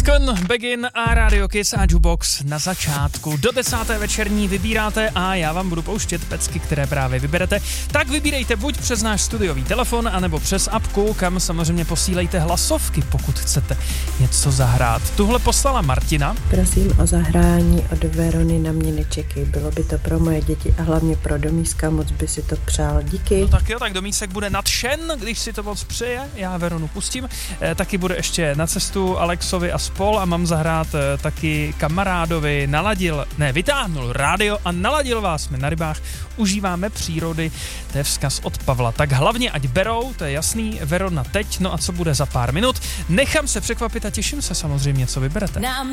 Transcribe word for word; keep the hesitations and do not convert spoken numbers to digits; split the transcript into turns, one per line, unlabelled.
Akon, Begin a Radio Kiss a Jukebox na začátku. Do desáté večerní vybíráte a já vám budu pouštět pecky, které právě vyberete. Tak vybírejte buď přes náš studiový telefon, anebo přes apku, kam samozřejmě posílejte hlasovky, pokud chcete něco zahrát. Tuhle poslala Martina.
Prosím o zahrání od Verony Na mě nečekej. Bylo by to pro moje děti a hlavně pro Domíska, moc by si to přál. Díky.
No tak jo, tak Domísek bude nadšen, když si to moc přeje. Já Veronu pustím. E, taky bude ještě Na cestu Alexovi a spol a mám zahrát e, taky kamarádovi naladil, ne, vytáhnul rádio a naladil vás. Jsme na rybách, užíváme přírody, to je vzkaz od Pavla. Tak hlavně ať berou, to je jasný, Verona teď, no a co bude za pár minut. Nechám se překvapit a těším se samozřejmě, co vyberete.